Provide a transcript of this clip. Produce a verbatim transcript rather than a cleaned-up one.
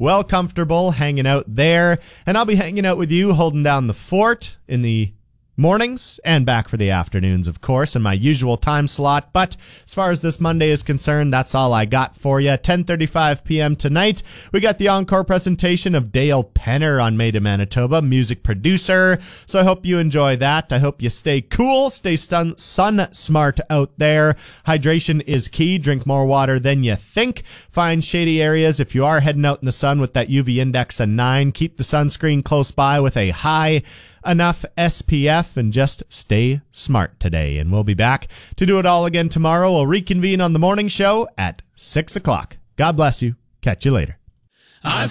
well comfortable hanging out there. And I'll be hanging out with you, holding down the fort in the mornings and back for the afternoons, of course, in my usual time slot. But as far as this Monday is concerned, that's all I got for you. ten thirty-five p.m. tonight, we got the encore presentation of Dale Penner on Made in Manitoba, music producer. So I hope you enjoy that. I hope you stay cool, stay stun- sun smart out there. Hydration is key. Drink more water than you think. Find shady areas if you are heading out in the sun with that U V index of nine. Keep the sunscreen close by with a high enough S P F, and just stay smart today. And we'll be back to do it all again tomorrow. We'll reconvene on the morning show at six o'clock. God bless you. Catch you later. I've